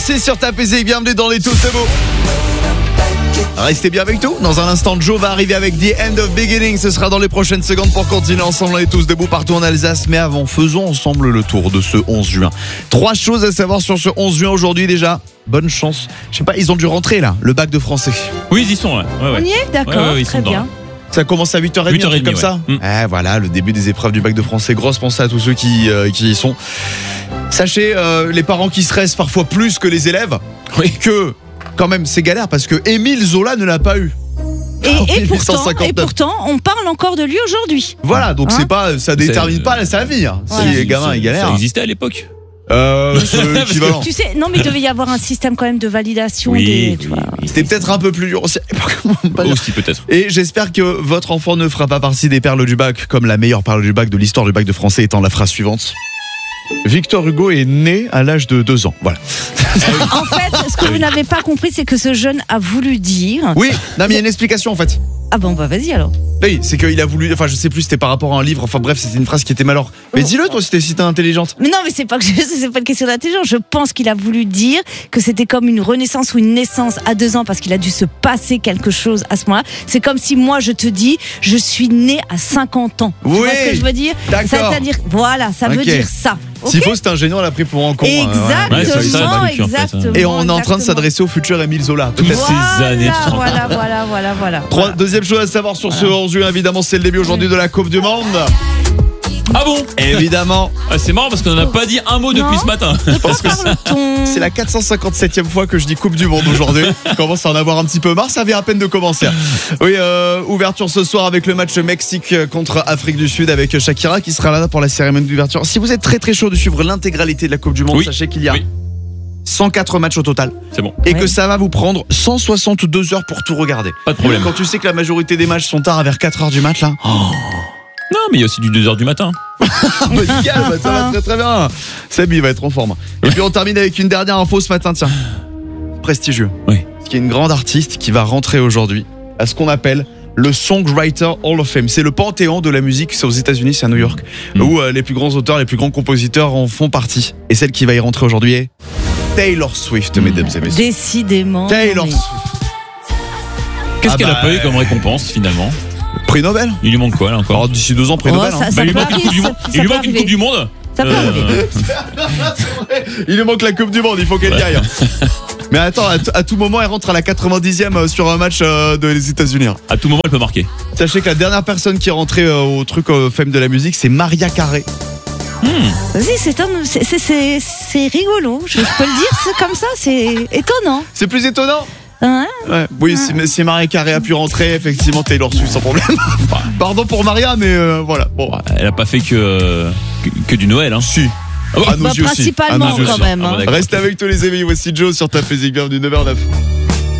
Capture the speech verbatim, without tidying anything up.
C'est sur ta P C, bienvenue dans les tous, c'est beau. Restez bien avec nous. Dans un instant, Joe va arriver avec The End of Beginning. Ce sera dans les prochaines secondes pour continuer ensemble. On est tous debout partout en Alsace. Mais avant, faisons ensemble le tour de ce onze juin. Trois choses à savoir sur ce onze juin aujourd'hui déjà. Bonne chance. Je sais pas, ils ont dû rentrer là, le bac de français. Oui, ils y sont là. Ouais, ouais. On y est, d'accord, Ouais, ouais, ils très sont bien. dedans. Ça commence à huit heures trente, huit heures trente, comme ouais. ça. Mm. Eh, voilà, le début des épreuves du bac de français. Grosse pensée à tous ceux qui, euh, qui y sont. Sachez, euh, les parents qui stressent parfois plus que les élèves, Oui. que quand même c'est galère parce que Émile Zola ne l'a pas eu. Et, En et, pourtant, mille huit cent cinquante-neuf. et pourtant, on parle encore de lui aujourd'hui. Voilà, donc Hein c'est pas, ça détermine C'est- pas sa vie. Hein. Voilà. Si les gamins ils Ça galèrent. existait à l'époque. Euh, c'est l'équivalent. Tu sais, non mais il devait y avoir un système quand même de validation Oui, des. Tu oui, vois. oui. C'était peut-être un peu plus dur aussi. Pas dire. Aussi peut-être. Et j'espère que votre enfant ne fera pas partie des perles du bac, comme la meilleure perle du bac de l'histoire du bac de français étant la phrase suivante. Victor Hugo est né à l'âge de deux ans. Voilà. En fait, ce que vous n'avez pas compris, c'est que ce jeune a voulu dire. Oui, non mais il y a une explication en fait. Ah bon, bah vas-y alors. Oui, c'est qu'il a voulu, enfin je sais plus, c'était par rapport à un livre, enfin bref, c'était une phrase qui était malheur. Mais dis-le toi si t'es si t'es intelligente. Mais non, mais c'est pas que je- c'est pas une question d'intelligence. Je pense qu'il a voulu dire que c'était comme une renaissance ou une naissance à deux ans parce qu'il a dû se passer quelque chose à ce moment-là. C'est comme si moi je te dis, je suis né à cinquante ans. Tu Oui, vois ce que je veux dire? d'accord. C'est-à-dire, voilà, ça veut Ok. dire ça. Ok. S'il faut, c'est un génie, on l'a pris pour un con. hein, Exactement, Ouais, c'est ça, le truc, en fait, hein. exactement. Et on est en train de exactement. s'adresser au futur Émile Zola. Toutes Peut-être. ces années. Voilà, voilà, voilà, voilà. Trois, voilà. Deuxième chose à savoir sur ce onze juin, évidemment, c'est le début aujourd'hui de la Coupe du Monde. Ah bon? Évidemment, Ah, c'est marrant parce qu'on n'a pas dit un mot depuis Non. ce matin. De quoi parle-t-on? c'est la quatre cent cinquante-septième fois que je dis Coupe du Monde aujourd'hui. Je commence à en avoir un petit peu marre, ça vient à peine de commencer. Oui, euh, ouverture ce soir avec le match Mexique contre Afrique du Sud avec Shakira qui sera là pour la cérémonie d'ouverture. Si vous êtes très très chaud de suivre l'intégralité de la Coupe du Monde, Oui. sachez qu'il y a Oui. cent quatre matchs au total C'est bon. et Ouais. que ça va vous prendre cent soixante-deux heures pour tout regarder. Pas de problème. Quand tu sais que la majorité des matchs sont tard, vers quatre heures du mat là. Non, mais il y a aussi du deux heures du matin. Ah bah, nickel, bah, ça va très très bien. Seb, il va être en forme. Et puis on termine avec une dernière info ce matin, tiens. Prestigieux. Oui. Parce qu'il y a une grande artiste qui va rentrer aujourd'hui à ce qu'on appelle le Songwriter Hall of Fame. C'est le panthéon de la musique, c'est aux États-Unis, c'est à New York, Mm. où euh, les plus grands auteurs, les plus grands compositeurs en font partie. Et celle qui va y rentrer aujourd'hui est Taylor Swift, mesdames et messieurs. Décidément. Taylor mais- Swift. Qu'est-ce Ah qu'elle bah, a pas eu comme récompense finalement? Prix Nobel. Il lui manque quoi là encore? Alors d'ici deux ans, prix Oh, Nobel. ça- hein. ça- Bah, il lui peut manque une arriver, coupe du ça- monde. ça Il lui peut manque une arriver. coupe du monde. Ça peut arriver. Euh, Il lui manque la Coupe du Monde, il faut qu'elle y aille. hein. Mais attends, à, t- à tout moment, elle rentre à la quatre-vingt-dixième sur un match euh, des États-Unis. hein. À tout moment, elle peut marquer. Sachez que la dernière personne qui est rentrée euh, au truc euh, Femme de la musique, c'est Maria Carey. Hmm. Vas-y, c'est un- c'est- c'est- c'est- c'est rigolo. Je peux le dire, c'est comme ça, c'est étonnant. C'est plus étonnant. Hein? Ouais. Oui, si, mais si Maria Carey a pu rentrer, effectivement, Taylor Swift sans problème. Pardon pour Maria, mais euh, voilà. Bon, Ouais, Elle a pas fait que, que, que du Noël. Hein. si. Ah bon À nos Bah, yeux aussi. principalement À nos yeux quand aussi. même. Ah, hein. bah, d'accord. Restez avec tous les amis. Voici Joe sur ta physique. Bienvenue neuf heures neuf.